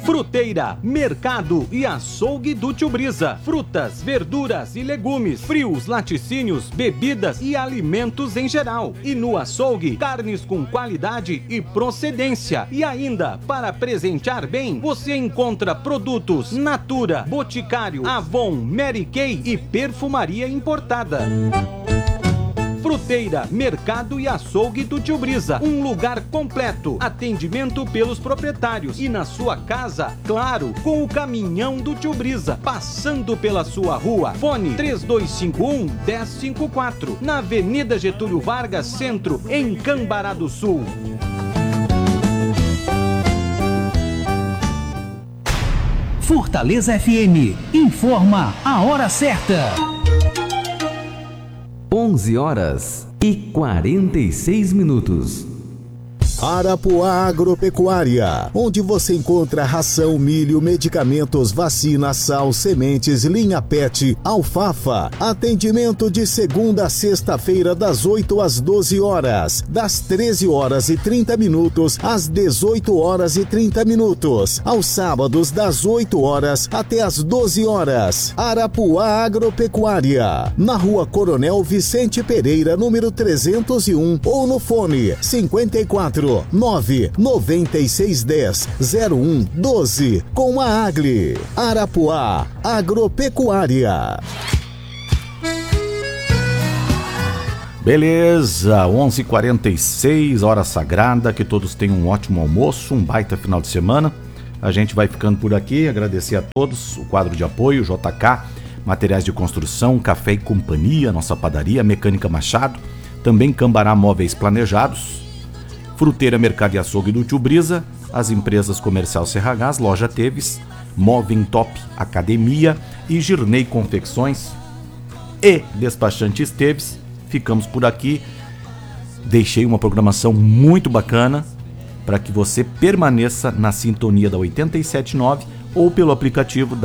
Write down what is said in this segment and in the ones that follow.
Fruteira, mercado e açougue do Tio Brisa. Frutas, verduras e legumes, frios, laticínios, bebidas e alimentos em geral. E no açougue, carnes com qualidade e procedência. E ainda, para presentear bem, você encontra produtos Natura, Boticário, Avon, Mary Kay e perfumaria importada. Fruteira, mercado e açougue do Tio Brisa. Um lugar completo. Atendimento pelos proprietários. E na sua casa, claro, com o caminhão do Tio Brisa. Passando pela sua rua. Fone 3251-1054. Na Avenida Getúlio Vargas, Centro, em Cambará do Sul. Fortaleza FM. Informa a hora certa. 11h46. Arapuá Agropecuária, onde você encontra ração, milho, medicamentos, vacina, sal, sementes, linha PET, alfafa. Atendimento de segunda a sexta-feira das 8 às 12 horas, das 13h30 às 18h30, aos sábados das 8 horas até às 12 horas. Arapuá Agropecuária, na Rua Coronel Vicente Pereira, número 301, ou no fone 54 99610 0112 com a Agli. Arapuá Agropecuária. Beleza, 11h46, hora sagrada, que todos tenham um ótimo almoço, um baita final de semana. A gente vai ficando por aqui, agradecer a todos, o quadro de apoio, JK, Materiais de Construção, Café e Companhia, nossa padaria, Mecânica Machado, também Cambará Móveis Planejados, Fruteira, Mercado e Açougue do Tio Brisa, as empresas Comercial Serra Gás, Loja Teves, Moving Top Academia e Girnei Confecções e Despachante Teves. Ficamos por aqui. Deixei uma programação muito bacana para que você permaneça na sintonia da 87.9 ou pelo aplicativo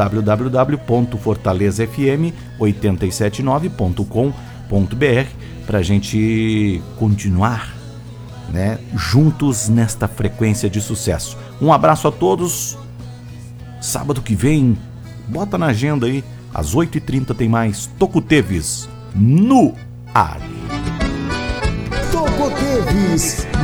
www.fortalezafm879.com.br para a gente continuar, né, juntos nesta frequência de sucesso. Um abraço a todos. Sábado que vem, bota na agenda aí, às 8h30 tem mais Toco Teves no ar. Toco Teves.